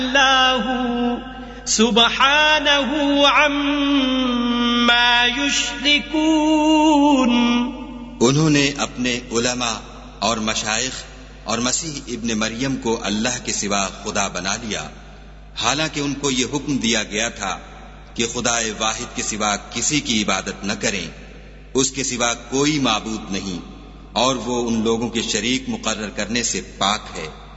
अल्लाहु सुब्हानहु अम्मा युश्रिकून। उन्होंने अपने उलमा और मशाइख और मसीह इब्न मरियम को अल्लाह के सिवा खुदा बना लिया, हालांकि उनको ये हुक्म दिया गया था कि खुदाए वाहिद के सिवा किसी की इबादत न करें, उसके सिवा कोई माबूद नहीं और वो उन लोगों के शरीक मुकर्रर करने से पाक है।